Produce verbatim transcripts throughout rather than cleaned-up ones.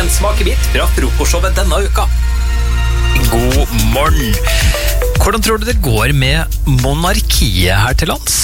en smakebit fra frokostshowet denne uka. God morgen. Hvordan tror du det går med monarkiet her til lands?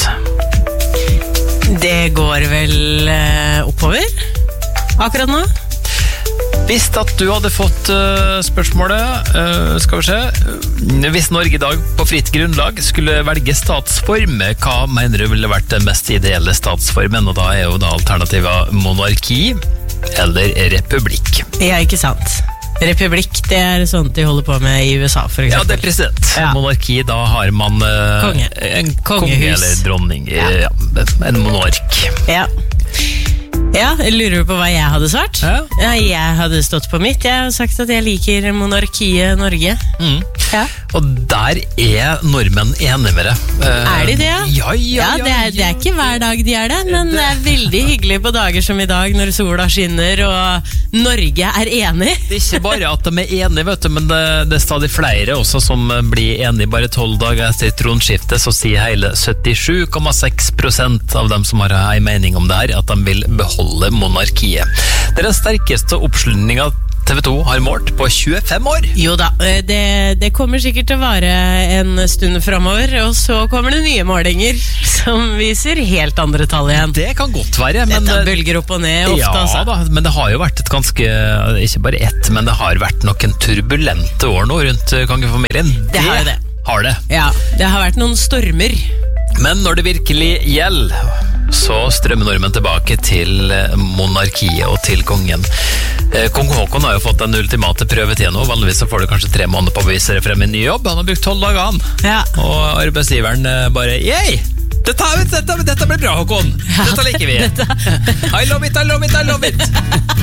Det går vel eh, oppover akkurat nå. Hvis at du hadde fått uh, spørsmålet, uh, skal vi se, hvis Norge i dag på fritt grunnlag skulle velge statsform, hva mener du ville vært den mest ideelle statsformen? Og da er jo da alternativet monarki eller republikk. Ja, ikke sant. Republikk, det er sånt de holder på med i U S A, for eksempel. Ja, det er president. Ja. Monarki, da har man uh, konge. En konge eller dronning. Ja. Ja, en monark. Ja. Ja, lurer du på hva jeg hadde svart? Ja. Ja, jeg hadde stått på mitt. Jeg har sagt at jeg liker monarkiet Norge. Mm. Ja. Og der er nordmenn enige med det. Er de det? Ja, ja, ja. ja, det, er, det er ikke hver dag de er det, men det er veldig hyggelig på dager som i dag, når sola skinner og Norge er enig. Det er ikke bare at de er enige, vet du, men det, det er stadig flere også som blir enige. Bare tolv dager etter tronskiftet så sier hele syttisju komma seks prosent av dem som har en mening om det her, at de vil beholde monarkiet. Det er den sterkeste oppslutningen T V to har målt på tjuefem år. Jo da, det, det kommer sikkert til å vare en stund fremover, og så kommer det nye målinger som viser helt andre tall igjen. Det kan godt være, men dette bølger opp og ned ofte. Ja altså. da, men det har jo vært et ganske, ikke bare ett, men det har vært noen turbulente år nå rundt kongefamilien. Det har det. Har det. Ja, det har vært noen stormer. Men når det virkelig gjelder, så strømmer nordmenn tilbake til monarkiet og til kongen. Kong Håkon har jo fått en ultimate prøvetid nå. Vanligvis så får du kanskje tre måneder på å vise deg frem i en ny jobb. Han har brukt tolv dager han. Ja. Og arbeidsgiveren bare, yay! Dette, dette, dette blir bra, Håkon! Dette liker vi! I love it, I love it, I love it!